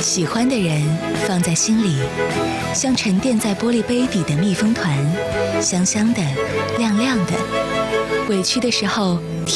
喜欢的人放在心里，像沉淀在玻璃杯底的蜜蜂团，香香的，亮亮的。委屈的时候